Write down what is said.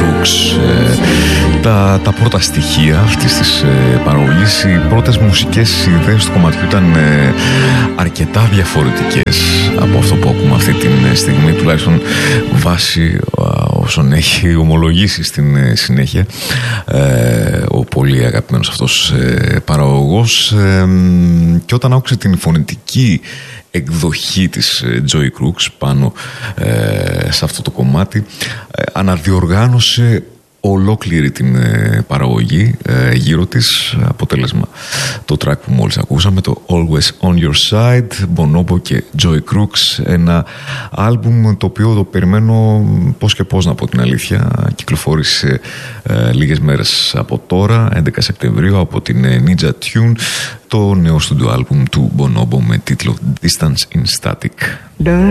Crooks. Τα πρώτα στοιχεία αυτής της παραγωγής, οι πρώτες μουσικές ιδέες του κομματιού ήταν αρκετά διαφορετικές από αυτό που ακούμε αυτή τη στιγμή, τουλάχιστον βάσει όσων έχει ομολογήσει στην συνέχεια ο πολύ αγαπημένος αυτός παραγωγός. Και όταν άκουσε την φωνητική εκδοχή της Joy Crooks πάνω σε αυτό το κομμάτι, αναδιοργάνωσε ολόκληρη την παραγωγή γύρω της. Αποτέλεσμα το track που μόλις ακούσαμε, το Always On Your Side, Bonobo και Joy Crooks, ένα άλμπουμ το οποίο το περιμένω πώς και πώς, να πω την αλήθεια. Κυκλοφόρησε λίγες μέρες από τώρα, 11 Σεπτεμβρίου, από την Ninja Tune, το νέο στούντιο άλμπουμ του Bonobo με τίτλο Distance in Static.